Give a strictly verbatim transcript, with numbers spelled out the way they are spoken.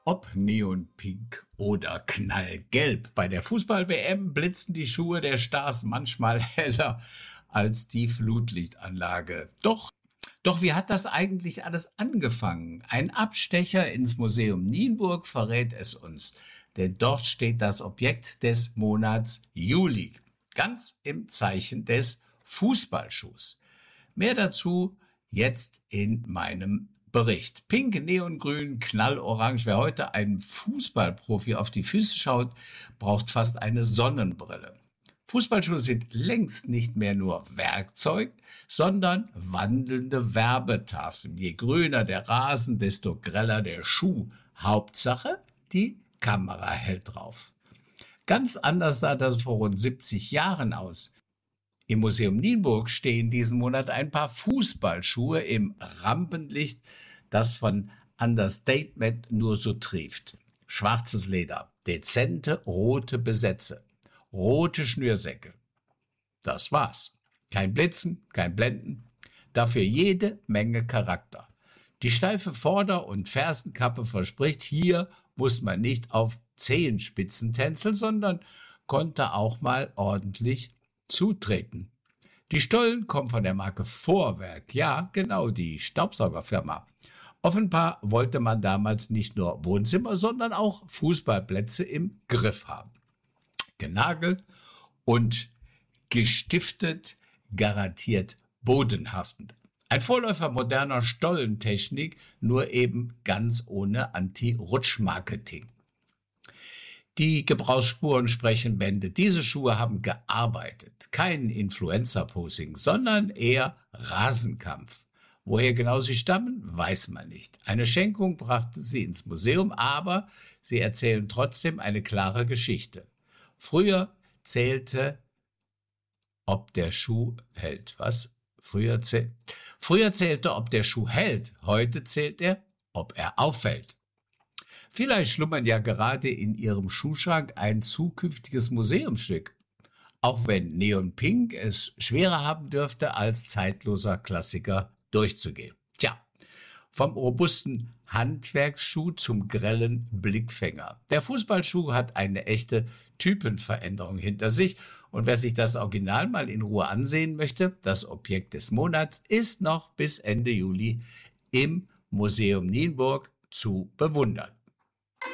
Ob neonpink oder knallgelb, bei der Fußball-W M blitzen die Schuhe der Stars manchmal heller als die Flutlichtanlage. Doch, doch wie hat das eigentlich alles angefangen? Ein Abstecher ins Museum Nienburg verrät es uns, denn dort steht das Objekt des Monats Juli, ganz im Zeichen des Fußballschuhs. Mehr dazu jetzt in meinem Bericht. Pink, Neongrün, Knallorange. Wer heute einem Fußballprofi auf die Füße schaut, braucht fast eine Sonnenbrille. Fußballschuhe sind längst nicht mehr nur Werkzeug, sondern wandelnde Werbetafeln. Je grüner der Rasen, desto greller der Schuh. Hauptsache, die Kamera hält drauf. Ganz anders sah das vor rund siebzig Jahren aus. Im Museum Nienburg stehen diesen Monat ein paar Fußballschuhe im Rampenlicht, das von Understatement nur so trieft. Schwarzes Leder, dezente rote Besätze, rote Schnürsenkel. Das war's. Kein Blitzen, kein Blenden, dafür jede Menge Charakter. Die steife Vorder- und Fersenkappe verspricht, hier muss man nicht auf Zehenspitzen tänzeln, sondern konnte auch mal ordentlich zutreten. Die Stollen kommen von der Marke Vorwerk, ja, genau, die Staubsaugerfirma. Offenbar wollte man damals nicht nur Wohnzimmer, sondern auch Fußballplätze im Griff haben. Genagelt und gestiftet, garantiert bodenhaftend. Ein Vorläufer moderner Stollentechnik, nur eben ganz ohne Anti-Rutsch-Marketing. Die Gebrauchsspuren sprechen Bände. Diese Schuhe haben gearbeitet. Kein Influencer-Posing, sondern eher Rasenkampf. Woher genau sie stammen, weiß man nicht. Eine Schenkung brachte sie ins Museum, aber sie erzählen trotzdem eine klare Geschichte. Früher zählte, ob der Schuh hält. Was? Früher, zähl Früher zählte, ob der Schuh hält. Heute zählt er, ob er auffällt. Vielleicht schlummern ja gerade in Ihrem Schuhschrank ein zukünftiges Museumsstück. Auch wenn Neon Pink es schwerer haben dürfte, als zeitloser Klassiker durchzugehen. Tja, vom robusten Handwerksschuh zum grellen Blickfänger. Der Fußballschuh hat eine echte Typenveränderung hinter sich. Und wer sich das Original mal in Ruhe ansehen möchte, das Objekt des Monats ist noch bis Ende Juli im Museum Nienburg zu bewundern.